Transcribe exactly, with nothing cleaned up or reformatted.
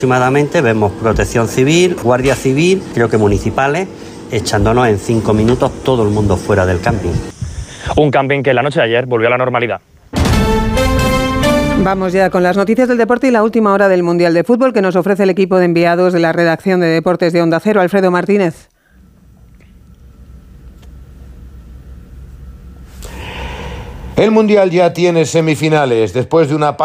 Aproximadamente vemos protección civil, guardia civil, creo que municipales, echándonos en cinco minutos todo el mundo fuera del camping. Un camping que la noche de ayer volvió a la normalidad. Vamos ya con las noticias del deporte y la última hora del Mundial de Fútbol que nos ofrece el equipo de enviados de la redacción de deportes de Onda Cero, Alfredo Martínez. El Mundial ya tiene semifinales después de una